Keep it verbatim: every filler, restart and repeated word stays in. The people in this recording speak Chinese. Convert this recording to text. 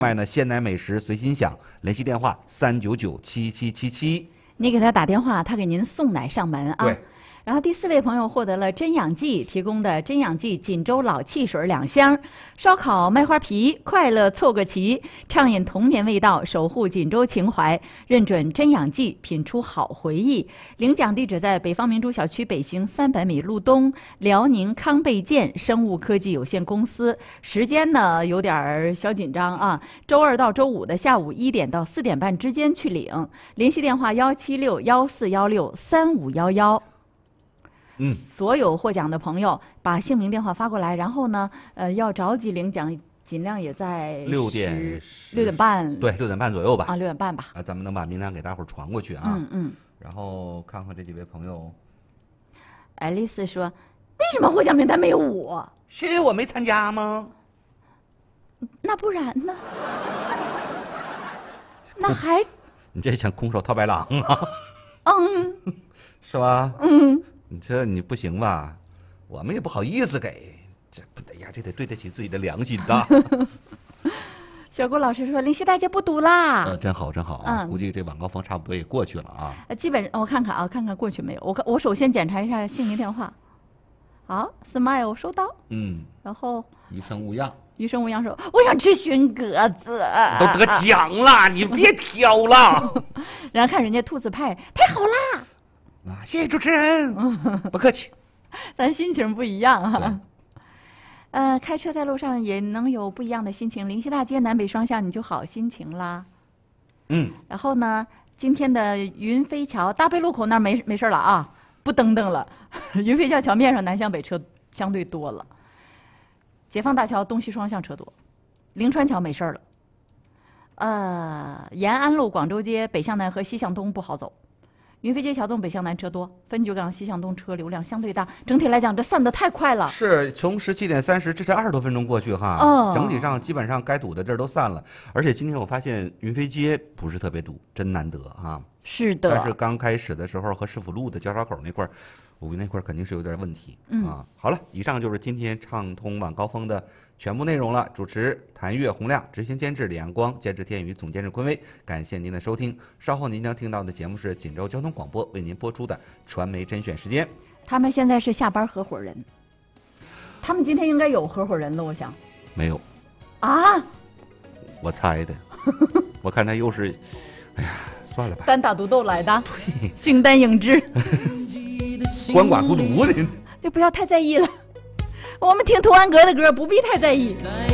外呢，鲜奶美食随心享，联系电话三九九七七七七。 你给他打电话，他给您送奶上门啊。 对。 然后第四位朋友获得了真养记提供的真养记锦州老汽水两箱，烧烤麦花皮，快乐凑个齐，畅饮童年味道，守护锦州情怀，认准真养记，品出好回忆。领奖地址在北方明珠小区北行三百米路东，辽宁康贝健生物科技有限公司。时间呢有点小紧张啊，周二到周五的下午一点到四点半之间去领，联系电话幺七六幺四幺六三五幺幺。 嗯， 所有获奖的朋友把姓名电话发过来，然后呢，呃，要着急领奖，尽量也在六点六点半， 对，六点半左右吧。 啊，六点半吧。 啊，咱们能把名单给大伙儿传过去啊。 嗯嗯。 然后看看这几位朋友。 爱丽丝说：“为什么获奖名单没有我？ 是因为我没参加吗？ 那不然呢？那还…… 你这想空手套白狼啊？ 嗯， 是吧？ 嗯。” 你这你不行吧？我们也不好意思给，这不得呀，这得对得起自己的良心的。 小郭老师说：“林夕大姐不读啦。” 呃，真好真好啊！ 嗯， 估计这晚高峰差不多也过去了啊。 呃，基本我看看啊，看看过去没有？我看我首先检查一下姓名电话。好 ，smile 收到。 嗯。 然后。 余生无恙。 余生无恙说：“我想吃熏鸽子。” 都得奖了，你别挑了。 然后看人家兔子派，太好啦！ 啊，谢谢主持人，不客气。 咱心情不一样啊。呃，开车在路上也能有不一样的心情。林溪大街南北双向，你就好心情啦。 嗯。 然后呢，今天的云飞桥大贝路口那儿没没事了啊，不登登了。云飞桥桥面上南向北车相对多了。解放大桥东西双向车多。灵川桥没事了。呃，延安路广州街北向南和西向东不好走。云飞街桥洞北向南车多，分局港西向东车流量相对大。整体来讲，这散得太快了。 是从十七点三十，这才二十多分钟过去哈。 哦。 整体上基本上该堵的这儿都散了，而且今天我发现云飞街不是特别堵，真难得啊。 是的。 但是刚开始的时候和市府路的交叉口那块儿，我那块儿肯定是有点问题、 嗯、 啊。好了，以上就是今天畅通晚高峰的全部内容了。主持谭月、洪亮，执行监制李阳光，监制天宇，总监制坤威。感谢您的收听。稍后您将听到的节目是锦州交通广播为您播出的传媒甄选时间。 他们现在是下班合伙人，他们今天应该有合伙人了，我想。 没有。 啊？ 我猜的。我看他又是，哎呀，算了吧。 单打独斗来的。 对。 形单影只。 鳏寡孤独的。 就不要太在意了。我们听童安格的歌，不必太在意。